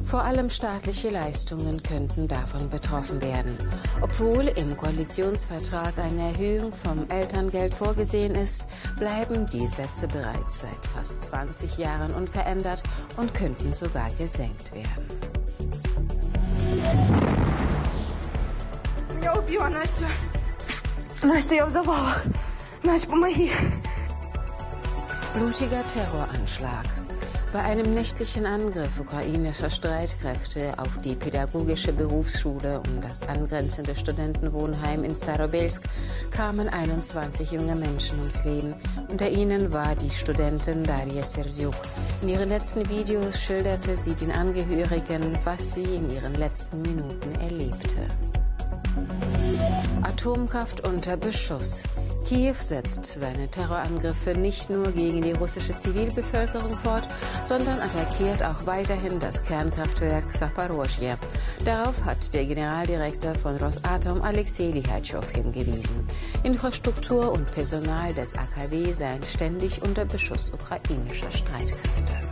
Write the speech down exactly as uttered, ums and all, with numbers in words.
Vor allem staatliche Leistungen könnten davon betroffen werden. Obwohl im Koalitionsvertrag eine Erhöhung vom Elterngeld vorgesehen ist, bleiben die Sätze bereits seit fast zwanzig Jahren unverändert und könnten sogar gesenkt werden. Я убила Настю. Настю, я взорвала. Настя, помоги. Blutiger Terroranschlag. Bei einem nächtlichen Angriff ukrainischer Streitkräfte auf die pädagogische Berufsschule und das angrenzende Studentenwohnheim in Starobelsk kamen einundzwanzig junge Menschen ums Leben. Unter ihnen war die Studentin Darja Serdyuk. In ihren letzten Videos schilderte sie den Angehörigen, was sie in ihren letzten Minuten erlebte. Atomkraft unter Beschuss. Kiew setzt seine Terrorangriffe nicht nur gegen die russische Zivilbevölkerung fort, sondern attackiert auch weiterhin das Kernkraftwerk Saporosje. Darauf hat der Generaldirektor von Rosatom Alexei Lichatschow hingewiesen. Infrastruktur und Personal des A K W seien ständig unter Beschuss ukrainischer Streitkräfte.